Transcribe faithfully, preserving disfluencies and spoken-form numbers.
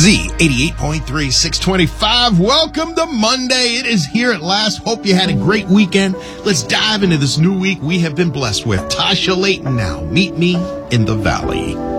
Z eighty-eight point three, six twenty-five. Welcome to Monday. It is here at last. Hope you had a great weekend. Let's dive into this new week we have been blessed with. Tasha Layton now. Meet me in the valley.